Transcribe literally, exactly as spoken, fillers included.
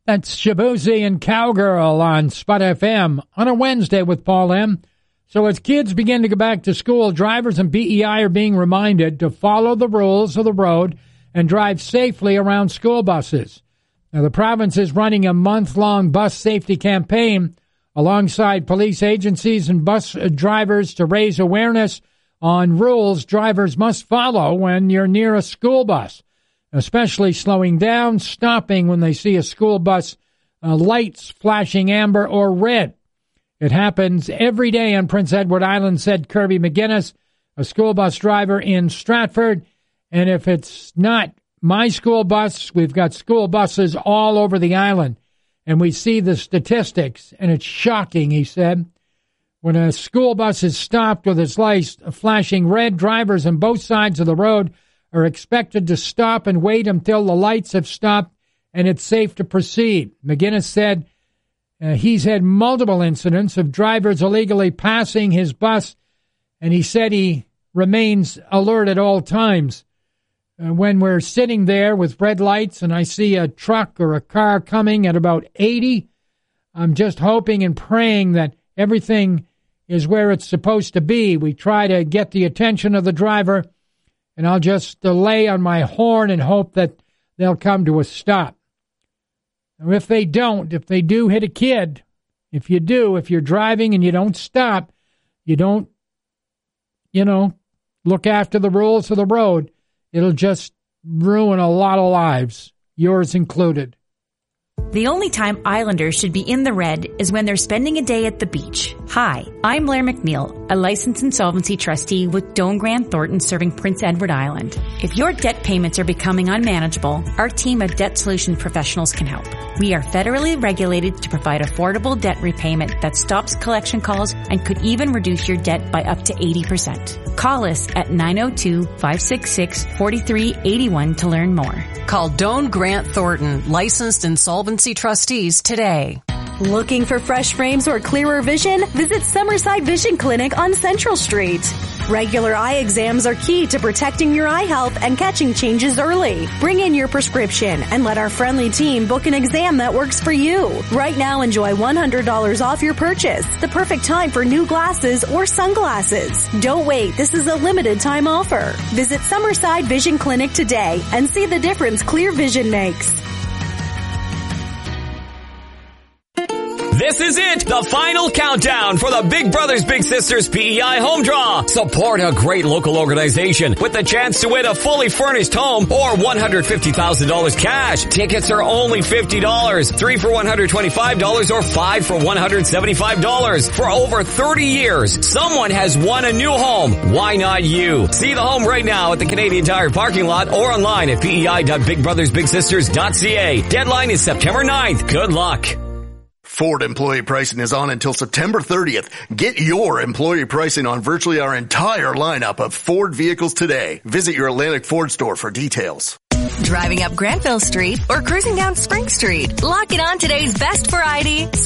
That's Shabuzi and Cowgirl on Spot F M on a Wednesday with Paul M. So as kids begin to go back to school, drivers and B E I are being reminded to follow the rules of the road and drive safely around school buses. Now, the province is running a month-long bus safety campaign alongside police agencies and bus drivers to raise awareness on rules drivers must follow when you're near a school bus, especially slowing down, stopping when they see a school bus uh, lights flashing amber or red. It happens every day on Prince Edward Island, said Kirby McGuinness, a school bus driver in Stratford. And if it's not my school bus, we've got school buses all over the island. And we see the statistics, and it's shocking, he said. When a school bus is stopped with its lights flashing red, drivers on both sides of the road are expected to stop and wait until the lights have stopped and it's safe to proceed. McGuinness said uh, he's had multiple incidents of drivers illegally passing his bus, and he said he remains alert at all times. Uh, when we're sitting there with red lights and I see a truck or a car coming at about eighty, I'm just hoping and praying that everything is where it's supposed to be. We try to get the attention of the driver, and I'll just lay on my horn and hope that they'll come to a stop. Now, if they don't, if they do hit a kid, if you do, if you're driving and you don't stop, you don't, you know, look after the rules of the road, it'll just ruin a lot of lives, yours included. The only time Islanders should be in the red is when they're spending a day at the beach. Hi, I'm Blair McNeil, a licensed insolvency trustee with Doane Grant Thornton serving Prince Edward Island. If your debt payments are becoming unmanageable, our team of debt solution professionals can help. We are federally regulated to provide affordable debt repayment that stops collection calls and could even reduce your debt by up to eighty percent. Call us at nine oh two, five six six, four three eight one to learn more. Call Doane Grant Thornton, licensed insolvency trustees today. Looking for fresh frames or clearer vision? Visit Summerside Vision Clinic on Central Street. Regular eye exams are key to protecting your eye health and catching changes early. Bring in your prescription and let our friendly team book an exam that works for you. Right now, enjoy one hundred dollars off your purchase. The perfect time for new glasses or sunglasses. Don't wait. This is a limited time offer. Visit Summerside Vision Clinic today and see the difference clear vision makes. This is it, the final countdown for the Big Brothers Big Sisters P E I Home Draw. Support a great local organization with the chance to win a fully furnished home or one hundred fifty thousand dollars cash. Tickets are only fifty dollars, three for one hundred twenty-five dollars or five for one hundred seventy-five dollars. For over thirty years, someone has won a new home. Why not you? See the home right now at the Canadian Tire parking lot or online at P E I dot big brothers big sisters dot c a. Deadline is September ninth. Good luck. Ford employee pricing is on until September thirtieth. Get your employee pricing on virtually our entire lineup of Ford vehicles today. Visit your Atlantic Ford store for details. Driving up Granville Street or cruising down Spring Street. Lock it on today's best variety.